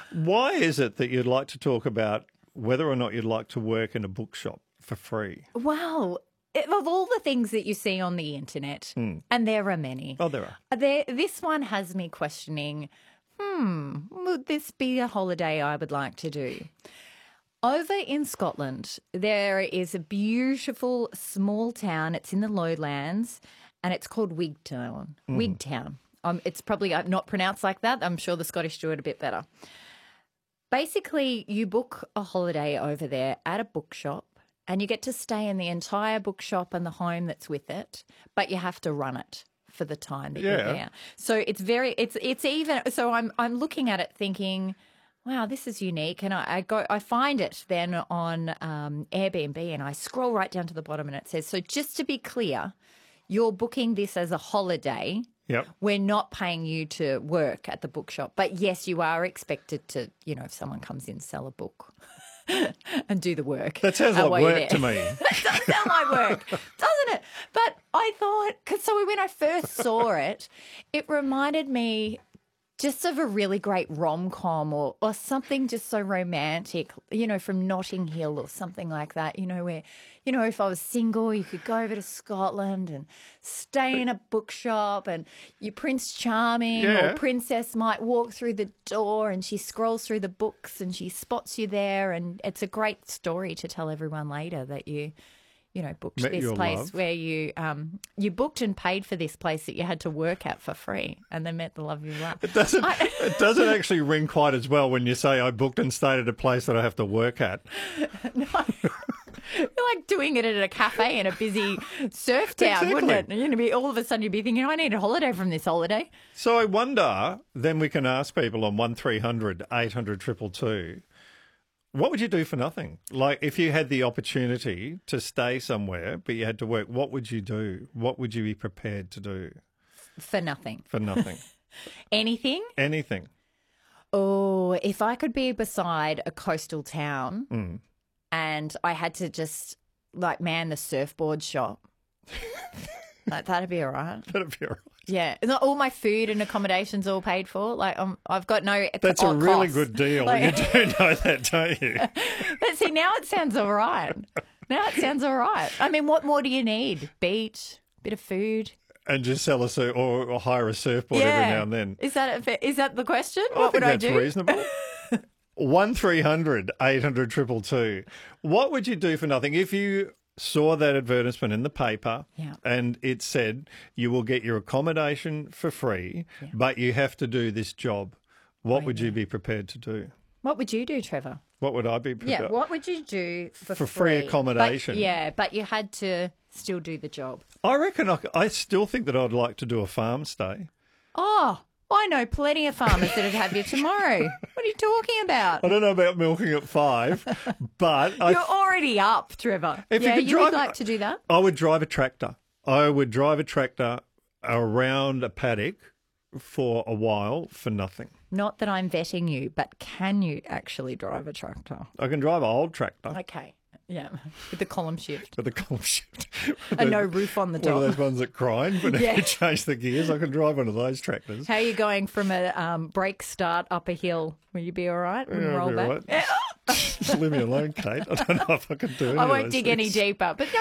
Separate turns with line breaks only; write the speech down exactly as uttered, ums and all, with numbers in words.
Why is it that you'd like to talk about whether or not you'd like to work in a bookshop for free?
Well, of all the things that you see on the internet, mm. and there are many.
Oh, there are.
There, this one has me questioning, hmm, would this be a holiday I would like to do? Over in Scotland, there is a beautiful small town. It's in the lowlands, and it's called Wigtown. Mm. Wigtown. Um, it's probably not pronounced like that. I'm sure the Scottish do it a bit better. Basically, you book a holiday over there at a bookshop, and you get to stay in the entire bookshop and the home that's with it, but you have to run it for the time that
yeah.
you're there. So it's very, it's it's even. So I'm I'm looking at it thinking, wow, this is unique, and I, I go, I find it then on um, Airbnb, and I scroll right down to the bottom, and it says, so just to be clear, you're booking this as a holiday.
Yep.
We're not paying you to work at the bookshop, but yes, you are expected to, you know, if someone comes in, sell a book and do the work.
That sounds
uh,
like work to me.
That does sound like work, doesn't it? But I thought, because so when I first saw it, it reminded me just of a really great rom-com or, or something just so romantic, you know, from Notting Hill or something like that, you know, where, you know, if I was single, you could go over to Scotland and stay in a bookshop, and your Prince Charming
yeah.
or princess might walk through the door and she scrolls through the books and she spots you there, and it's a great story to tell everyone later that you... you know, booked
Met
this place
love.
where you um, you booked and paid for this place that you had to work at for free, and then met the love of your life.
It doesn't,
I,
it doesn't actually ring quite as well when you say I booked and stayed at a place that I have to work at.
No. You're like doing it at a cafe in a busy surf town,
exactly.
wouldn't it? You're going to be, all of a sudden you'd be thinking, I need a holiday from this holiday.
So I wonder, then we can ask people on one three hundred eight hundred two two two, what would you do for nothing? Like, if you had the opportunity to stay somewhere but you had to work, what would you do? What would you be prepared to do?
For nothing.
For nothing.
Anything?
Anything.
Oh, if I could be beside a coastal town
mm.
and I had to just, like, man the surfboard shop, like, that'd be all right.
That'd be all right.
Yeah, all my food and accommodations all paid for. Like, um, I've got no.
That's a really
costs.
good deal.
Like,
you do know that, don't you?
But see, now it sounds all right. Now it sounds all right. I mean, what more do you need? Beach, bit of food,
and just sell a sur- or, or hire a surfboard
yeah.
every now and then.
Is that a, is that the question?
I
what
think
would
that's
I do?
reasonable. One three hundred eight hundred two two two. What would you do for nothing if you saw that advertisement in the paper
yeah.
and it said you will get your accommodation for free,
yeah.
but you have to do this job? What
oh,
would
yeah.
you be prepared to do?
What would you do, Trevor?
What would I be prepared?
Yeah, what would you do for,
for
free?
free accommodation?
But, yeah, but you had to still do the job.
I reckon I, I still think that I'd like to do a farm stay.
Oh, I know plenty of farmers that'd have you tomorrow. What are you talking about?
I don't know about milking at five, but
you're I, already up, Trevor.
If
yeah,
you,
you
drive,
would like to do that?
I would drive a tractor. I would drive a tractor around a paddock for a while for nothing.
Not that I'm vetting you, but can you actually drive a tractor?
I can drive an old tractor.
Okay. Yeah, with the column shift.
With the column shift.
And no roof on the top.
One of those ones that grind, but
yeah.
if you change the gears, I can drive one of those tractors.
How are you going from a um, brake start up a hill? Will you be all right?
Yeah,
roll
I'll be
back?
all right. Just leave me alone, Kate. I don't know if I can do it.
I won't dig things. any deeper. But